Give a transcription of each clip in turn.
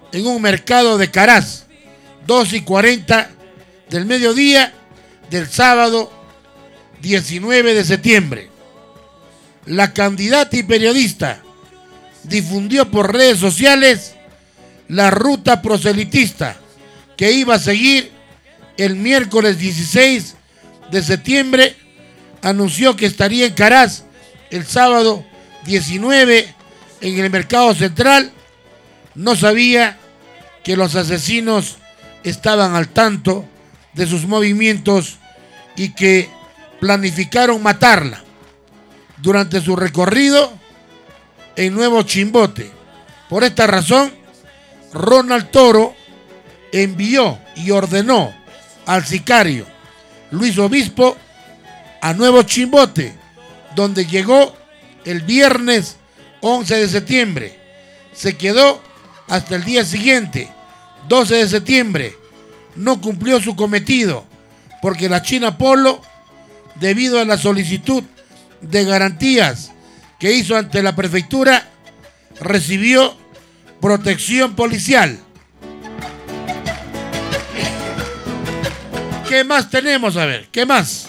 en un mercado de Caraz, 2:40 del mediodía del sábado 19 de septiembre. La candidata y periodista difundió por redes sociales la ruta proselitista que iba a seguir el miércoles 16 de septiembre. Anunció que estaría en Caraz el sábado 19 en el mercado central. No sabía que los asesinos estaban al tanto de sus movimientos y que planificaron matarla durante su recorrido en Nuevo Chimbote. Por esta razón, Ronald Toro envió y ordenó al sicario Luis Obispo a Nuevo Chimbote, donde llegó el viernes 11 de septiembre. Se quedó hasta el día siguiente, 12 de septiembre. No cumplió su cometido porque la China Polo, debido a la solicitud de garantías que hizo ante la prefectura, recibió protección policial. ¿Qué más tenemos? A ver, ¿qué más?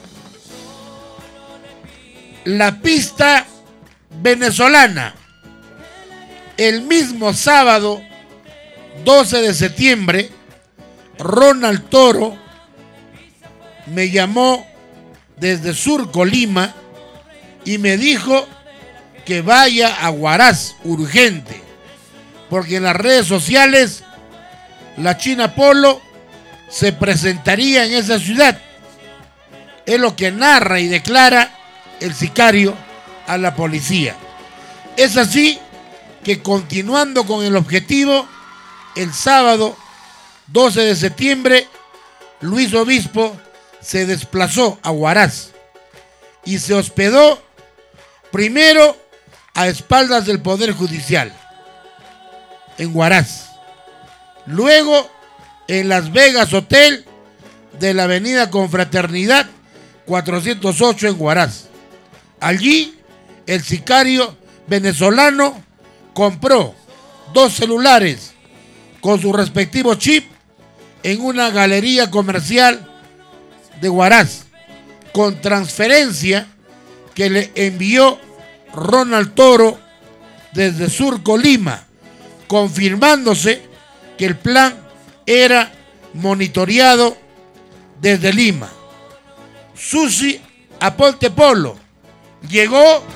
La pista venezolana. El mismo sábado 12 de septiembre, Ronald Toro me llamó desde Surco, Lima, y me dijo que vaya a Huaraz urgente, porque en las redes sociales la China Polo se presentaría en esa ciudad. Es lo que narra y declara el sicario a la policía. Es así que, continuando con el objetivo, el sábado 12 de septiembre, Luis Obispo se desplazó a Huaraz y se hospedó primero a espaldas del Poder Judicial en Huaraz, luego en Las Vegas Hotel de la avenida Confraternidad 408 en Huaraz. Allí el sicario venezolano compró 2 celulares con su respectivo chip en una galería comercial de Huaraz, con transferencia que le envió Ronald Toro desde Surco, Lima, confirmándose que el plan era monitoreado desde Lima. Susi Aponte Polo llegó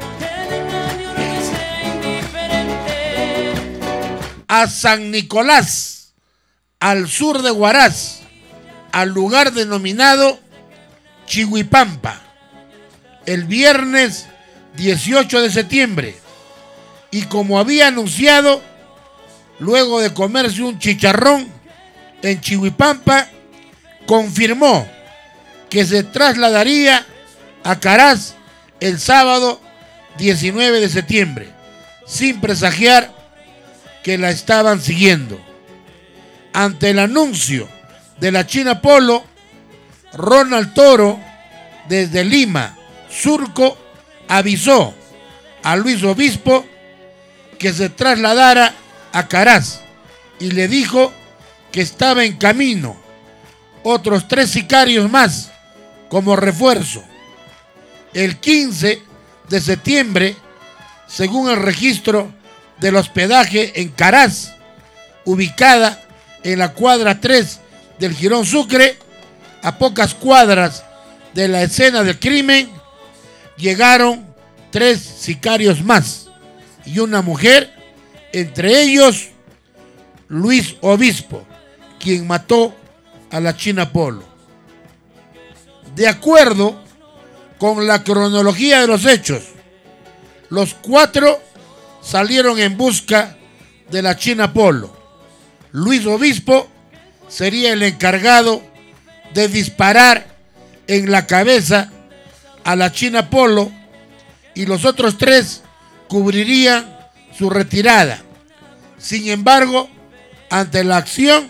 a San Nicolás, al sur de Huaraz, al lugar denominado Chihuipampa, el viernes 18 de septiembre. Y como había anunciado, luego de comerse un chicharrón en Chihuipampa, confirmó que se trasladaría a Caraz el sábado 19 de septiembre, sin presagiar que la estaban siguiendo. Ante el anuncio de la China Polo, Ronald Toro, desde Lima, Surco, avisó a Luis Obispo que se trasladara a Caraz y le dijo que estaba en camino otros 3 sicarios más como refuerzo. El 15 de septiembre, según el registro del hospedaje en Caraz, ubicada en la cuadra 3 del Jirón Sucre, a pocas cuadras de la escena del crimen, llegaron 3 sicarios más y una mujer, entre ellos Luis Obispo, quien mató a la China Polo. De acuerdo con la cronología de los hechos, los 4 salieron en busca de la China Polo. Luis Obispo sería el encargado de disparar en la cabeza a la China Polo y los otros 3 cubrirían su retirada. Sin embargo, ante la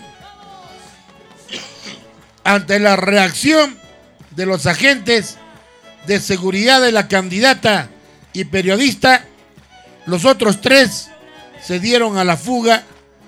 reacción de los agentes de seguridad de la candidata y periodista, los otros 3 se dieron a la fuga